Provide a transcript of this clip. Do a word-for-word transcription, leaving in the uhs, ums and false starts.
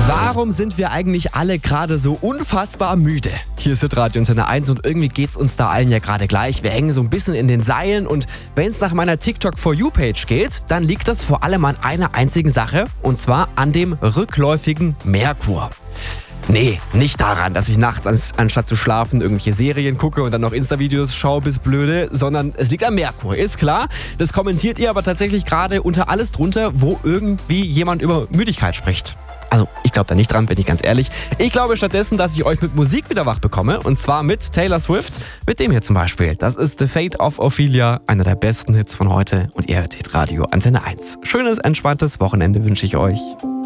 Warum sind wir eigentlich alle gerade so unfassbar müde? Hier ist Hitradio Antenne eins und irgendwie geht's uns da allen ja gerade gleich. Wir hängen so ein bisschen in den Seilen und wenn es nach meiner TikTok For You Page geht, dann liegt das vor allem an einer einzigen Sache und zwar an dem rückläufigen Merkur. Nee, nicht daran, dass ich nachts anstatt zu schlafen irgendwelche Serien gucke und dann noch Insta-Videos schaue bis blöde, sondern es liegt am Merkur, ist klar. Das kommentiert ihr aber tatsächlich gerade unter alles drunter, wo irgendwie jemand über Müdigkeit spricht. Also, ich glaube da nicht dran, bin ich ganz ehrlich. Ich glaube stattdessen, dass ich euch mit Musik wieder wach bekomme. Und zwar mit Taylor Swift, mit dem hier zum Beispiel. Das ist The Fate of Ophelia, einer der besten Hits von heute. Und ihr hört Hitradio Antenne eins. Schönes, entspanntes Wochenende wünsche ich euch.